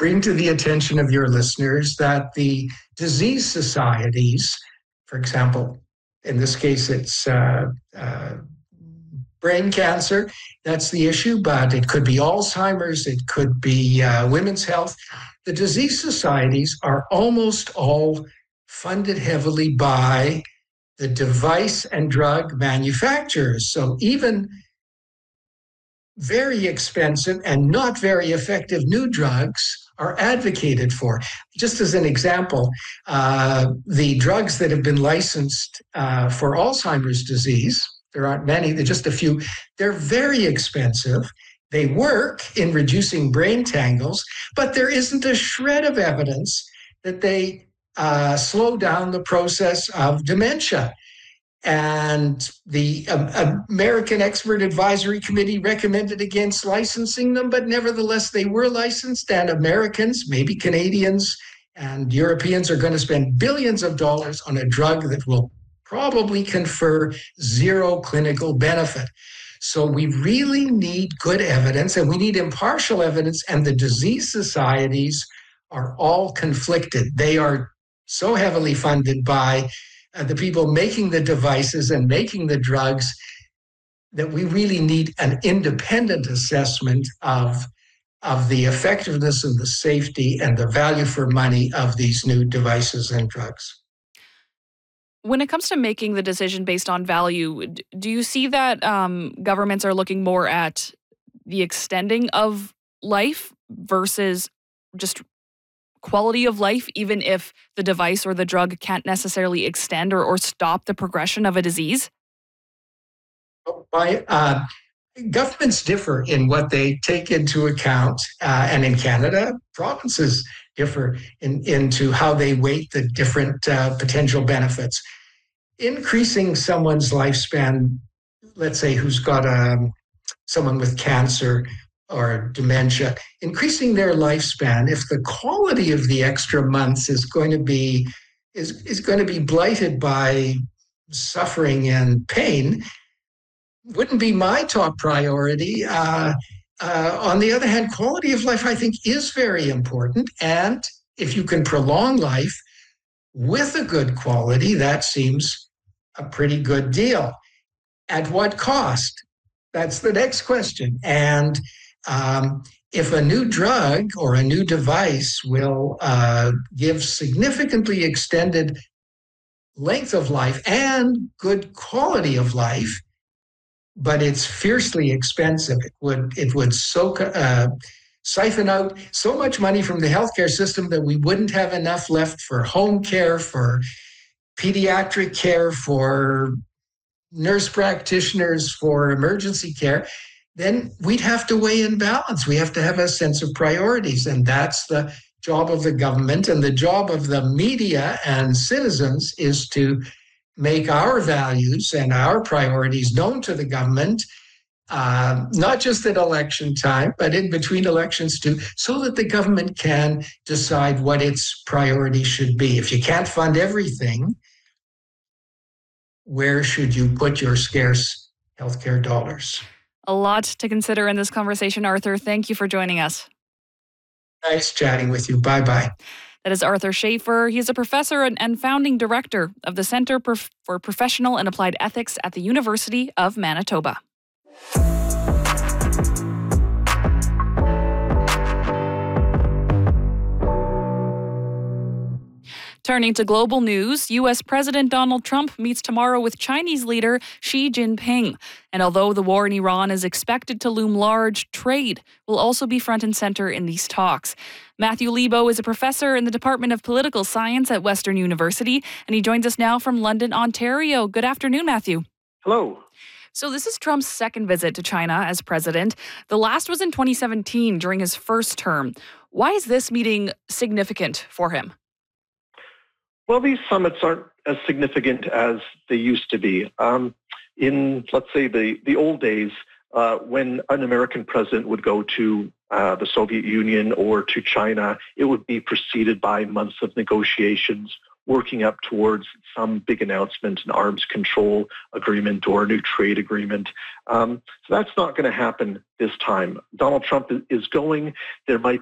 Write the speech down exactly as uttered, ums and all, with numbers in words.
bring to the attention of your listeners that the disease societies, for example, in this case, it's uh, uh, brain cancer, that's the issue, but it could be Alzheimer's, it could be uh, women's health. The disease societies are almost all funded heavily by the device and drug manufacturers. So even very expensive and not very effective new drugs are advocated for. Just as an example, uh, the drugs that have been licensed uh, for Alzheimer's disease, there aren't many, they're just a few, they're very expensive. They work in reducing brain tangles, but there isn't a shred of evidence that they uh, slow down the process of dementia. And the um, American Expert Advisory Committee recommended against licensing them, but nevertheless, they were licensed, and Americans, maybe Canadians and Europeans, are going to spend billions of dollars on a drug that will probably confer zero clinical benefit. So we really need good evidence, and we need impartial evidence, and the disease societies are all conflicted. They are so heavily funded by Uh, the people making the devices and making the drugs that we really need an independent assessment of, of the effectiveness and the safety and the value for money of these new devices and drugs. When it comes to making the decision based on value, do you see that um, governments are looking more at the extending of life versus just quality of life, even if the device or the drug can't necessarily extend or, or stop the progression of a disease? By, uh, governments differ in what they take into account, uh, and in Canada, provinces differ in, into how they weight the different uh, potential benefits. Increasing someone's lifespan, let's say who's got um, someone with cancer or dementia, increasing their lifespan, if the quality of the extra months is going to be is, is going to be blighted by suffering and pain, wouldn't be my top priority. Uh, uh, on the other hand, quality of life, I think, is very important. And if you can prolong life with a good quality, that seems a pretty good deal. At what cost? That's the next question. And Um, if a new drug or a new device will uh, give significantly extended length of life and good quality of life, but it's fiercely expensive, it would it would soak, uh, siphon out so much money from the healthcare system that we wouldn't have enough left for home care, for pediatric care, for nurse practitioners, for emergency care. Then we'd have to weigh in balance. We have to have a sense of priorities, and that's the job of the government. And the job of the media and citizens is to make our values and our priorities known to the government, uh, not just at election time, but in between elections too, so that the government can decide what its priorities should be. If you can't fund everything, where should you put your scarce healthcare dollars? A lot to consider in this conversation, Arthur. Thank you for joining us. Nice chatting with you. Bye-bye. That is Arthur Schafer. He is a professor and founding director of the Center for Professional and Applied Ethics at the University of Manitoba. Turning to global news, U S President Donald Trump meets tomorrow with Chinese leader Xi Jinping. And although the war in Iran is expected to loom large, trade will also be front and center in these talks. Matthew Lebo is a professor in the Department of Political Science at Western University, and he joins us now from London, Ontario. Good afternoon, Matthew. Hello. So this is Trump's second visit to China as president. The last was in twenty seventeen during his first term. Why is this meeting significant for him? Well, these summits aren't as significant as they used to be. Um, in, let's say, the, the old days, uh, when an American president would go to uh, the Soviet Union or to China, it would be preceded by months of negotiations working up towards some big announcement, an arms control agreement or a new trade agreement. Um, so that's not going to happen this time. Donald Trump is going. There might